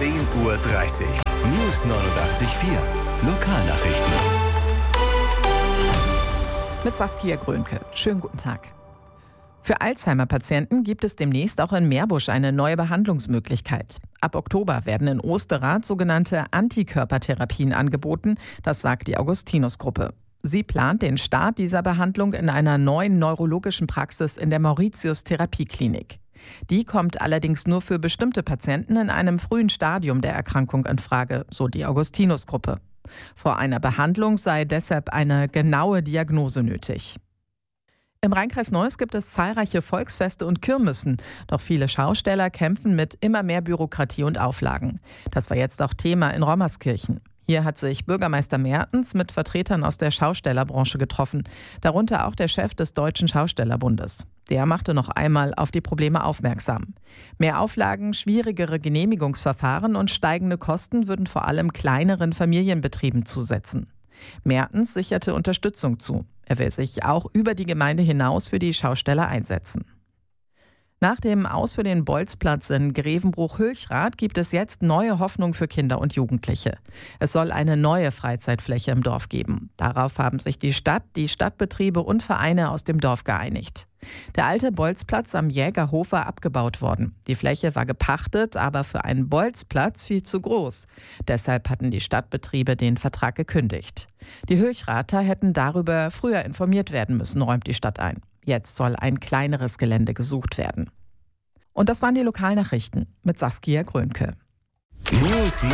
10:30 Uhr. News 89.4. Lokalnachrichten. Mit Saskia Grönke. Schönen guten Tag. Für Alzheimer-Patienten gibt es demnächst auch in Meerbusch eine neue Behandlungsmöglichkeit. Ab Oktober werden in Osterath sogenannte Antikörpertherapien angeboten, das sagt die Augustinus-Gruppe. Sie plant den Start dieser Behandlung in einer neuen neurologischen Praxis in der Mauritius-Therapieklinik. Die kommt allerdings nur für bestimmte Patienten in einem frühen Stadium der Erkrankung in Frage, so die Augustinus-Gruppe. Vor einer Behandlung sei deshalb eine genaue Diagnose nötig. Im Rheinkreis Neuss gibt es zahlreiche Volksfeste und Kirmessen. Doch viele Schausteller kämpfen mit immer mehr Bürokratie und Auflagen. Das war jetzt auch Thema in Rommerskirchen. Hier hat sich Bürgermeister Mertens mit Vertretern aus der Schaustellerbranche getroffen. Darunter auch der Chef des Deutschen Schaustellerbundes. Der machte noch einmal auf die Probleme aufmerksam. Mehr Auflagen, schwierigere Genehmigungsverfahren und steigende Kosten würden vor allem kleineren Familienbetrieben zusetzen. Mertens sicherte Unterstützung zu. Er will sich auch über die Gemeinde hinaus für die Schausteller einsetzen. Nach dem Aus für den Bolzplatz in Grevenbruch-Hülchrath gibt es jetzt neue Hoffnung für Kinder und Jugendliche. Es soll eine neue Freizeitfläche im Dorf geben. Darauf haben sich die Stadt, die Stadtbetriebe und Vereine aus dem Dorf geeinigt. Der alte Bolzplatz am Jägerhof war abgebaut worden. Die Fläche war gepachtet, aber für einen Bolzplatz viel zu groß. Deshalb hatten die Stadtbetriebe den Vertrag gekündigt. Die Hülchrather hätten darüber früher informiert werden müssen, räumt die Stadt ein. Jetzt soll ein kleineres Gelände gesucht werden. Und das waren die Lokalnachrichten mit Saskia Grönke. News 89.4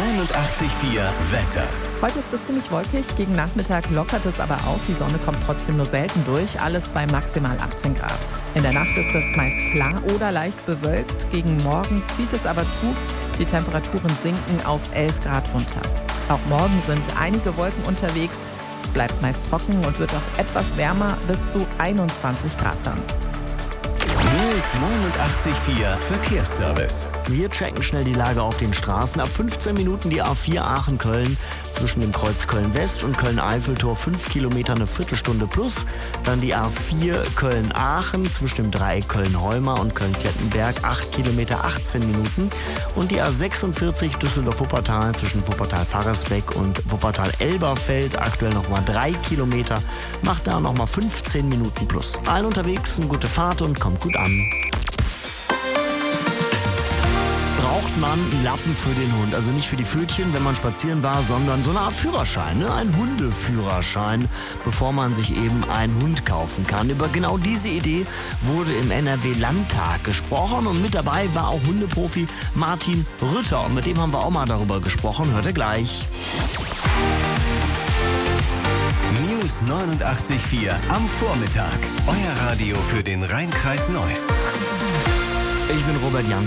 Wetter. Heute ist es ziemlich wolkig, gegen Nachmittag lockert es aber auf. Die Sonne kommt trotzdem nur selten durch, alles bei maximal 18 Grad. In der Nacht ist es meist klar oder leicht bewölkt. Gegen Morgen zieht es aber zu. Die Temperaturen sinken auf 11 Grad runter. Auch morgen sind einige Wolken unterwegs. Es bleibt meist trocken und wird auch etwas wärmer, bis zu 21 Grad dann. News 89.4 Verkehrsservice. Wir checken schnell die Lage auf den Straßen. Ab 15 Minuten die A4 Aachen-Köln zwischen dem Kreuz Köln-West und Köln-Eiffeltor 5 Kilometer eine Viertelstunde plus. Dann die A4 Köln-Aachen zwischen dem Dreieck Köln-Heuma und Köln-Klettenberg 8 Kilometer 18 Minuten. Und die A46 Düsseldorf-Wuppertal zwischen Wuppertal-Farresbeck und Wuppertal-Elberfeld aktuell nochmal 3 Kilometer. Macht da nochmal 15 Minuten plus. Allen unterwegs eine gute Fahrt und kommt gut an. Braucht man einen Lappen für den Hund? Also nicht für die Pfötchen, wenn man spazieren war, sondern so eine Art Führerschein, ne? Ein Hundeführerschein, bevor man sich eben einen Hund kaufen kann. Über genau diese Idee wurde im NRW-Landtag gesprochen und mit dabei war auch Hundeprofi Martin Rütter. Und mit dem haben wir auch mal darüber gesprochen. Hört ihr gleich. News 89.4 am Vormittag. Euer Radio für den Rheinkreis Neuss. Ich bin Robert Janz.